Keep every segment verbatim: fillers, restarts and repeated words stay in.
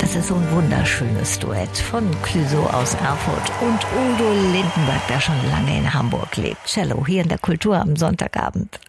Das ist so ein wunderschönes Duett von Clouseau aus Erfurt und Udo Lindenberg, der schon lange in Hamburg lebt. Cello, hier in der Kultur am Sonntagabend.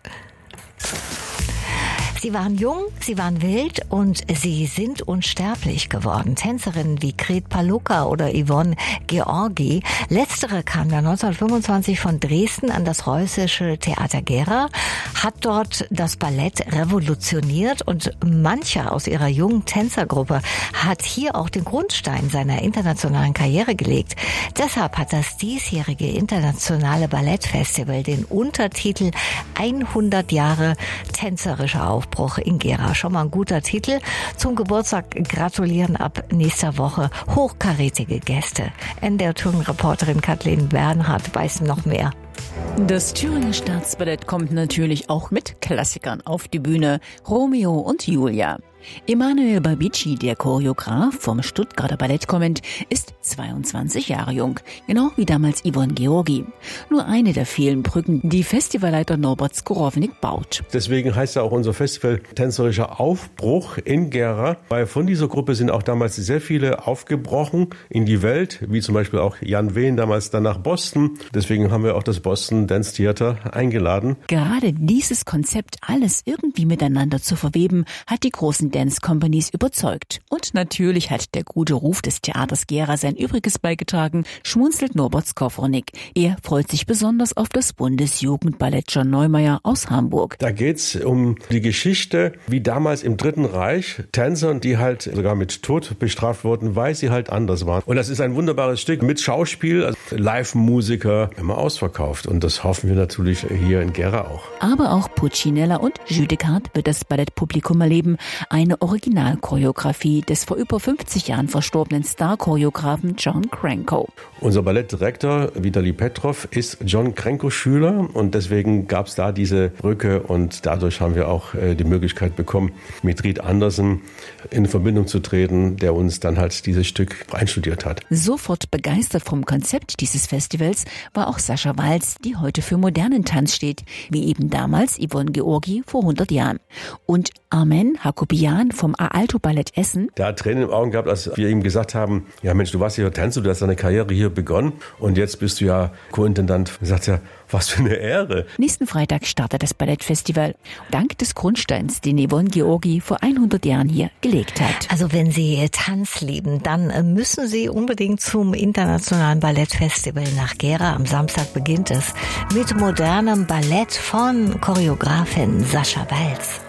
Sie waren jung, sie waren wild und sie sind unsterblich geworden. Tänzerinnen wie Gret Palucka oder Yvonne Georgi. Letztere kam ja neunzehnhundertfünfundzwanzig von Dresden an das Preußische Theater Gera, hat dort das Ballett revolutioniert und mancher aus ihrer jungen Tänzergruppe hat hier auch den Grundstein seiner internationalen Karriere gelegt. Deshalb hat das diesjährige internationale Ballettfestival den Untertitel hundert Jahre tänzerischer Aufbruch in Gera. Schon mal ein guter Titel. Zum Geburtstag gratulieren ab nächster Woche hochkarätige Gäste. N D R-Tourenreporterin Kathleen Bernhard weiß noch mehr. Das Thüringer Staatsballett kommt natürlich auch mit Klassikern auf die Bühne. Romeo und Julia. Emanuel Babici, der Choreograf vom Stuttgarter Ballettkonvent, ist zweiundzwanzig Jahre jung, genau wie damals Yvonne Georgi. Nur eine der vielen Brücken, die Festivalleiter Norbert Skowronek baut. Deswegen heißt ja auch unser Festival Tänzerischer Aufbruch in Gera, weil von dieser Gruppe sind auch damals sehr viele aufgebrochen in die Welt, wie zum Beispiel auch Jan Wehn damals dann nach Boston. Deswegen haben wir auch das Boston Dance Theater eingeladen. Gerade dieses Konzept, alles irgendwie miteinander zu verweben, hat die großen Dance Companies überzeugt. Und natürlich hat der gute Ruf des Theaters Gera sein Übriges beigetragen, schmunzelt Norbert Skowronek. Er freut sich besonders auf das Bundesjugendballett John Neumeier aus Hamburg. Da geht's um die Geschichte, wie damals im Dritten Reich Tänzern, die halt sogar mit Tod bestraft wurden, weil sie halt anders waren. Und das ist ein wunderbares Stück mit Schauspiel, also Live-Musiker, immer ausverkauft. Und das hoffen wir natürlich hier in Gera auch. Aber auch Puccinella und Judecard wird das Ballettpublikum erleben. Eine Originalchoreografie des vor über fünfzig Jahren verstorbenen Star-Choreografen John Cranko. Unser Ballettdirektor Vitali Petrov ist John Cranko Schüler und deswegen gab es da diese Brücke und dadurch haben wir auch die Möglichkeit bekommen, mit Ried Andersen in Verbindung zu treten, der uns dann halt dieses Stück einstudiert hat. Sofort begeistert vom Konzept dieses Festivals war auch Sascha Walz, die heute für modernen Tanz steht, wie eben damals Yvonne Georgi vor hundert Jahren. Und Armen Hakobian vom A-Alto Ballett Essen. Der hat Tränen im Augen gehabt, als wir ihm gesagt haben, ja Mensch, du warst hier Tänzer, du hast deine Karriere hier begonnen und jetzt bist du ja Co-Intendant. Er sagt ja, was für eine Ehre. Nächsten Freitag startet das Ballettfestival. Dank des Grundsteins, den Yvonne Georgi vor hundert Jahren hier gelegt hat. Also wenn Sie Tanz lieben, dann müssen Sie unbedingt zum Internationalen Ballettfestival nach Gera. Am Samstag beginnt es mit modernem Ballett von Choreografin Sascha Walz.